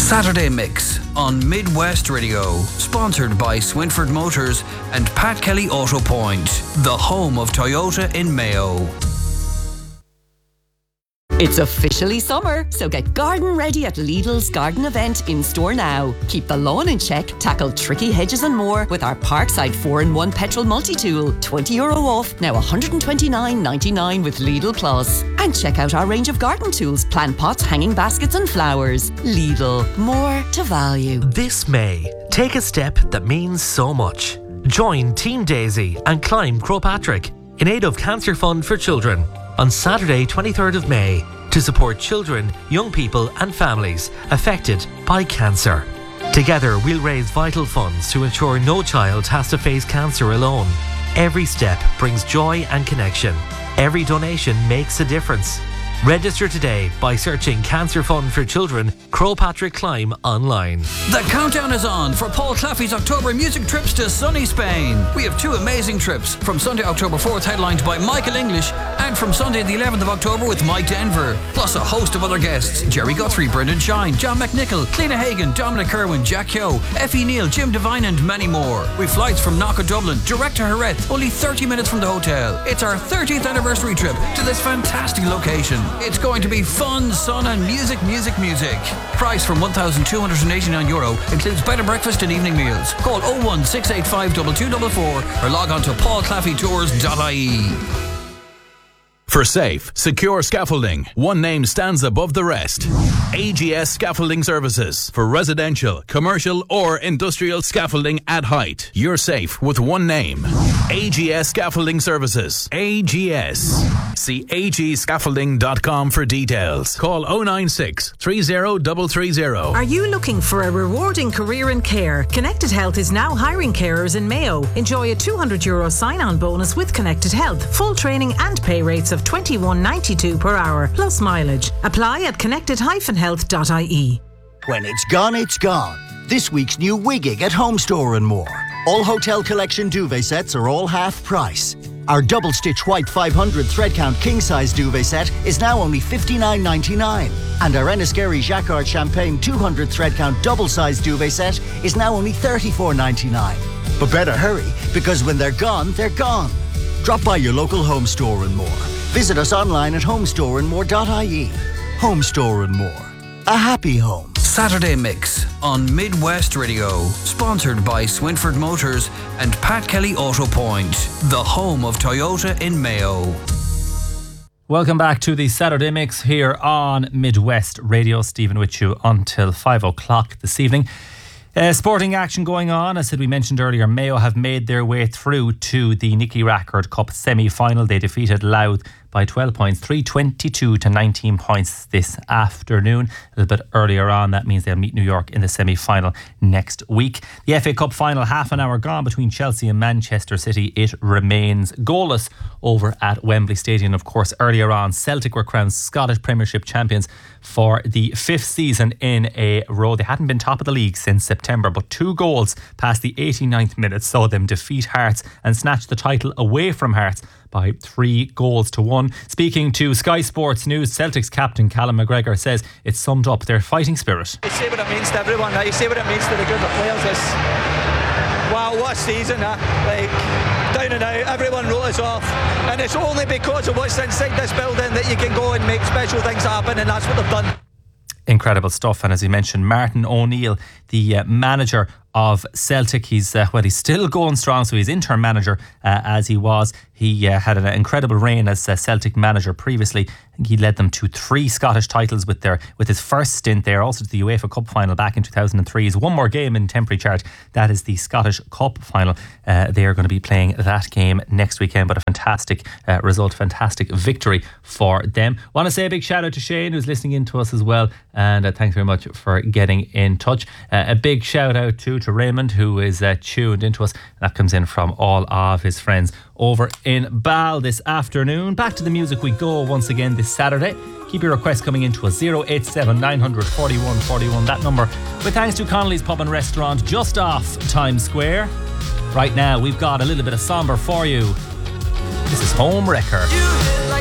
Saturday Mix on Midwest Radio, sponsored by Swinford Motors and Pat Kelly Auto Point, the home of Toyota in Mayo. It's officially summer, so get garden ready at Lidl's garden event in store now. Keep the lawn in check, tackle tricky hedges and more with our Parkside 4-in-1 petrol multi-tool. €20 off, now $129.99 with Lidl Plus. And check out our range of garden tools, plant pots, hanging baskets and flowers. Lidl, more to value. This May, take a step that means so much. Join Team Daisy and climb Croagh Patrick in aid of Cancer Fund for Children on Saturday 23rd of May to support children, young people and families affected by cancer. Together we'll raise vital funds to ensure no child has to face cancer alone. Every step brings joy and connection. Every donation makes a difference. Register today by searching Cancer Fund for Children, Croagh Patrick Climb online. The countdown is on for Paul Claffey's October music trips to sunny Spain. We have two amazing trips, from Sunday, October 4th, headlined by Michael English, and from Sunday the 11th of October with Mike Denver, plus a host of other guests: Jerry Guthrie, Brendan Shine, John McNichol, Cliona Hagan, Dominic Kerwin, Jack Kyo, Effie Neal, Jim Devine and many more. With flights from Knock of Dublin direct to Jerez, only 30 minutes from the hotel. It's our 30th anniversary trip to this fantastic location. It's going to be fun, sun and music. Price from €1,289, includes bed and breakfast and evening meals. Call 01685 2244 or log on to paulclaffeytours.ie. For safe, secure scaffolding, one name stands above the rest. AGS Scaffolding Services. For residential, commercial or industrial scaffolding at height. You're safe with one name. AGS Scaffolding Services. AGS. See agscaffolding.com for details. Call 096 30330. Are you looking for a rewarding career in care? Connected Health is now hiring carers in Mayo. Enjoy a €200 sign-on bonus with Connected Health. Full training and pay rates of $21.92 per hour, plus mileage. Apply at connected-health.ie. When it's gone, it's gone. This week's new Wigging at Home Store and More. All Hotel Collection duvet sets are all half price. Our double stitch white 500 thread count king size duvet set is now only $59.99. And our Enniskerry Jacquard Champagne 200 thread count double size duvet set is now only $34.99. But better hurry, because when they're gone, they're gone. Drop by your local Home Store and More. Visit us online at homestoreandmore.ie. Home Store and More. A happy home. Saturday Mix on Midwest Radio, sponsored by Swinford Motors and Pat Kelly Auto Point, the home of Toyota in Mayo. Welcome back to the Saturday Mix here on Midwest Radio. Stephen with you until 5 o'clock this evening. Sporting action going on. As we mentioned earlier, Mayo have made their way through to the Nicky Rackard Cup semi-final. They defeated Louth by 12 points, 322 to 19 points this afternoon. A little bit earlier on, that means they'll meet New York in the semi-final next week. The FA Cup final, half an hour gone between Chelsea and Manchester City. It remains goalless over at Wembley Stadium. Of course, earlier on, Celtic were crowned Scottish Premiership champions for the 5th season in a row. They hadn't been top of the league since September, but 2 goals past the 89th minute saw them defeat Hearts and snatch the title away from Hearts by 3-1. Speaking to Sky Sports News, Celtic's captain Callum McGregor says it summed up their fighting spirit. You see what it means to everyone, you see what it means to the group of players. Wow, what a season, like down and out, everyone wrote us off, and it's only because of what's inside this building that you can go and make special things happen, and that's what they've done. Incredible stuff. And as you mentioned, Martin O'Neill, the manager of Celtic, he's still going strong, so he's interim manager as he was. He had an incredible reign as Celtic manager previously. I think he led them to 3 Scottish titles with his first stint there, also to the UEFA Cup final back in 2003. He's one more game in temporary charge. That is the Scottish Cup final. They are going to be playing that game next weekend, but a fantastic result, fantastic victory for them. Want to say a big shout out to Shane, who's listening in to us as well, and thanks very much for getting in touch. A big shout out to Raymond, who is tuned into us. That comes in from all of his friends over in Bal this afternoon. Back to the music we go once again this Saturday. Keep your requests coming into us, 087 900 41 41, that number, with thanks to Connolly's Pub and Restaurant just off Times Square. Right now we've got a little bit of somber for you. This is Home Wrecker.